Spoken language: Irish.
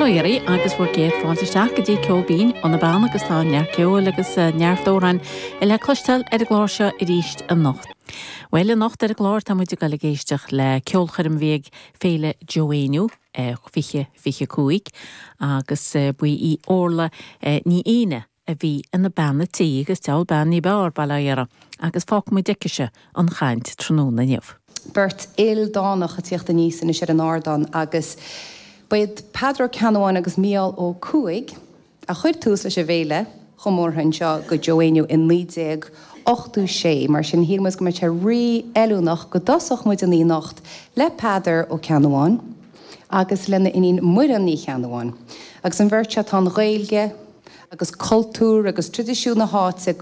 Balóirí agus bhór géad fáilteach go dtí ceolbín an na bána agus tá nearceol agus nearthdóran I le costal ar a glár seo I ríist an nacht. Well a nacht ar a glár tá muidir go le géisteach le ceolcharim bhéag féile Joéniu, fiche cúig, agus bui I orla ní éine a bhí in na bána tí agus teall bánaí bár Balóirí agus fác mu diciise an chaint tróna nniuh. Bert il dánach a tíocht a níos in is an árdan agus Baid Pedro Canawan agus míal ó cúig a chuir tús leis a bhéile chomór han seo go Joéniu in lídéag 8-6 mar sin hímas go mar te rí eúnach go dasach muid an í nacht le Pedro ó Canawan agus lenne inín muir an ní Canawan agus an bhirt se tá réilge agus cultúr agus tradiisiúna háte